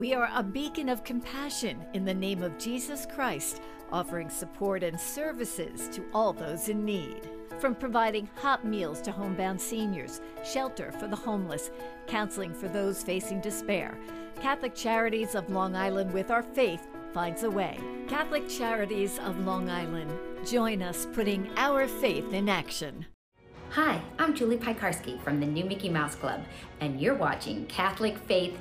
We are a beacon of compassion in the name of Jesus Christ, offering support and services to all those in need. From providing hot meals to homebound seniors, shelter for the homeless, counseling for those facing despair, Catholic Charities of Long Island with our faith finds a way. Catholic Charities of Long Island. Join us putting our faith in action. Hi, I'm Julie Piekarski from the New Mickey Mouse Club, and you're watching Catholic Faith